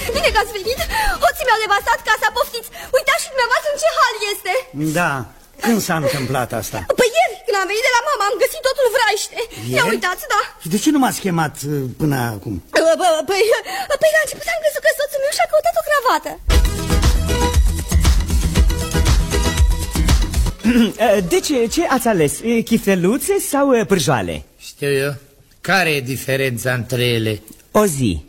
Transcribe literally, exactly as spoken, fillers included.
bine că ați venit. Hoții mi-au devastat casa, poftiți. Uitați și dumneavoastră în ce hal este. Da, când s-a întâmplat asta? Păi ieri, când am venit de la mama, am găsit totul vraiște. Ia uitați, da. Și de ce nu m-ați chemat până acum? Păi, păi la început am crezut că soțul meu și-a căutat o cravată. Deci, ce ați ales? Chifeluțe sau pârjoale? Știu eu. Care e diferența între ele? O zi.